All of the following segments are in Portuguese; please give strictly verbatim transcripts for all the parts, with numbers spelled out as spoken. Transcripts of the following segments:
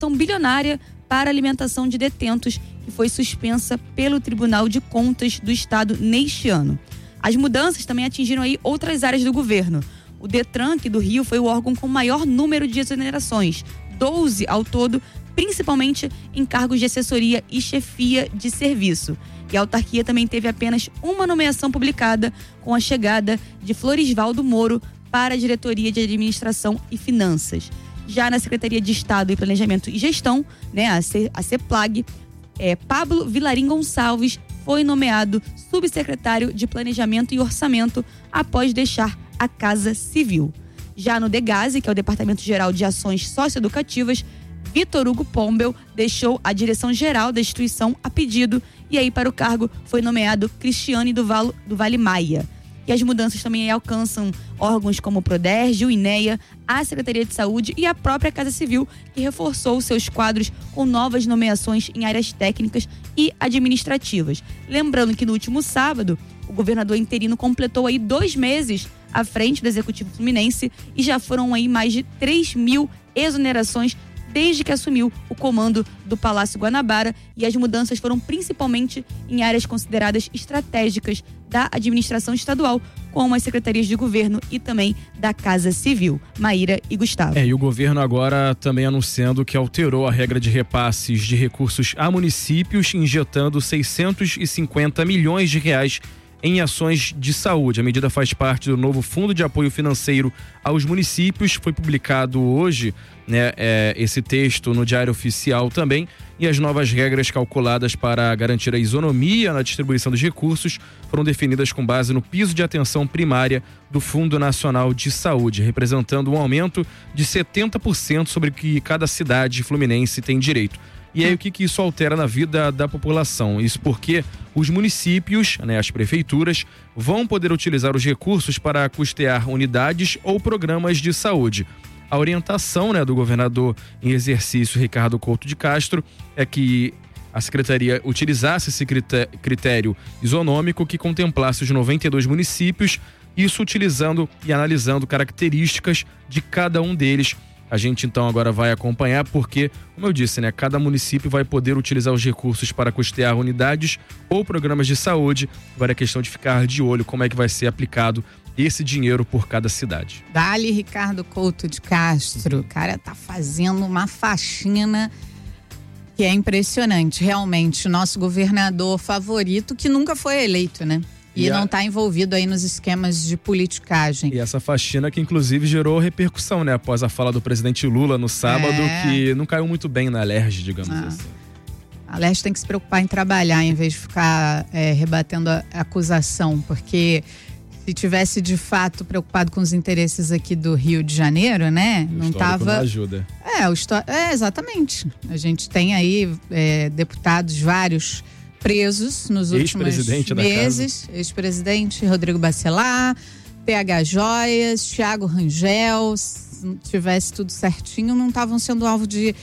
ação bilionária para alimentação de detentos, que foi suspensa pelo Tribunal de Contas do Estado neste ano. As mudanças também atingiram aí outras áreas do governo. O Detran, aqui do Rio, foi o órgão com maior número de exonerações, doze ao todo, principalmente em cargos de assessoria e chefia de serviço. E a autarquia também teve apenas uma nomeação publicada, com a chegada de Florisvaldo Moro para a Diretoria de Administração e Finanças. Já na Secretaria de Estado e Planejamento e Gestão, né, a, C, a CEPLAG, é, Pablo Vilarim Gonçalves foi nomeado subsecretário de Planejamento e Orçamento após deixar a Casa Civil. Já no DEGASE, que é o Departamento Geral de Ações Socioeducativas, Vitor Hugo Pombel deixou a direção geral da instituição a pedido, e aí para o cargo foi nomeado Cristiane do, Valo, do Vale Maia. E as mudanças também alcançam órgãos como o Proderj, o INEA, a Secretaria de Saúde e a própria Casa Civil, que reforçou seus quadros com novas nomeações em áreas técnicas e administrativas. Lembrando que no último sábado, o governador interino completou aí dois meses à frente do Executivo Fluminense e já foram aí mais de três mil exonerações desde que assumiu o comando do Palácio Guanabara, e as mudanças foram principalmente em áreas consideradas estratégicas da administração estadual, como as secretarias de governo e também da Casa Civil. Maíra e Gustavo. É, e o governo agora também anunciando que alterou a regra de repasses de recursos a municípios, injetando seiscentos e cinquenta milhões de reais em ações de saúde. A medida faz parte do novo Fundo de Apoio Financeiro aos Municípios. Foi publicado hoje, né, é, esse texto no Diário Oficial também, e as novas regras calculadas para garantir a isonomia na distribuição dos recursos foram definidas com base no piso de atenção primária do Fundo Nacional de Saúde, representando um aumento de setenta por cento sobre o que cada cidade fluminense tem direito. E aí o que, que isso altera na vida da população? Isso porque os municípios, né, as prefeituras, vão poder utilizar os recursos para custear unidades ou programas de saúde. A orientação, né, do governador em exercício, Ricardo Couto de Castro, é que a secretaria utilizasse esse critério isonômico que contemplasse os noventa e dois municípios, isso utilizando e analisando características de cada um deles. A gente então agora vai acompanhar porque, como eu disse, né, cada município vai poder utilizar os recursos para custear unidades ou programas de saúde. Agora é questão de ficar de olho como é que vai ser aplicado esse dinheiro por cada cidade. Dali Ricardo Couto de Castro, o cara tá fazendo uma faxina que é impressionante, realmente, nosso governador favorito, que nunca foi eleito, né? E, e não está envolvido aí nos esquemas de politicagem. E essa faxina que inclusive gerou repercussão, né? Após a fala do presidente Lula no sábado, é. que não caiu muito bem na Alerj, digamos ah. assim. A Alerj tem que se preocupar em trabalhar em vez de ficar é, rebatendo a acusação, porque se tivesse de fato preocupado com os interesses aqui do Rio de Janeiro, né? O não tava. Não ajuda. É, o histó... é, exatamente. A gente tem aí é, deputados vários presos nos últimos meses. Ex-presidente Rodrigo Bacelar, P H Joias, Thiago Rangel. Se tivesse tudo certinho, não estavam sendo alvo de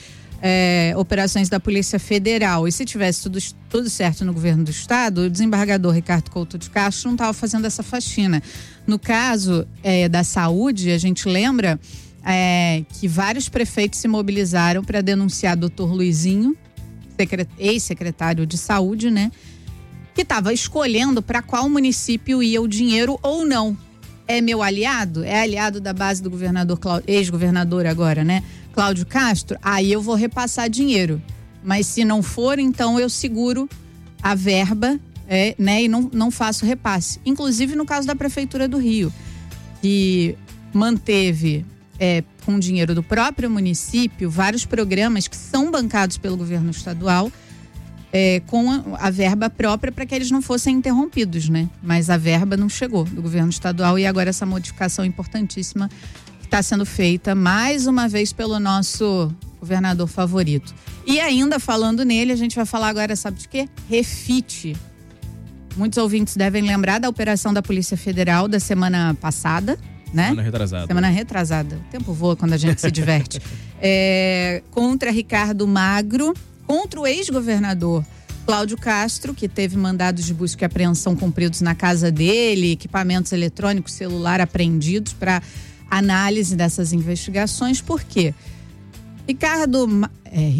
é, operações da Polícia Federal. E se tivesse tudo, tudo certo no governo do estado, o desembargador Ricardo Couto de Castro não estava fazendo essa faxina. No caso é, da saúde, a gente lembra é, que vários prefeitos se mobilizaram para denunciar doutor Luizinho, ex-secretário de saúde, né? Que estava escolhendo para qual município ia o dinheiro ou não. É meu aliado? É aliado da base do governador, ex-governador agora, né? Cláudio Castro? Aí eu vou repassar dinheiro. Mas se não for, então eu seguro a verba, é, né? E não, não faço repasse. Inclusive no caso da Prefeitura do Rio, que manteve É, com dinheiro do próprio município, vários programas que são bancados pelo governo estadual é, com a, a verba própria para que eles não fossem interrompidos, né? Mas a verba não chegou do governo estadual e agora essa modificação importantíssima está sendo feita mais uma vez pelo nosso governador favorito. E ainda falando nele, a gente vai falar agora, sabe de quê? Refit. Muitos ouvintes devem lembrar da operação da Polícia Federal da semana passada, né? Semana retrasada. Semana retrasada. O tempo voa quando a gente se diverte. É, contra Ricardo Magro, contra o ex-governador Cláudio Castro, que teve mandados de busca e apreensão cumpridos na casa dele, equipamentos eletrônicos, celular apreendidos para análise dessas investigações. Por quê? Ricardo é,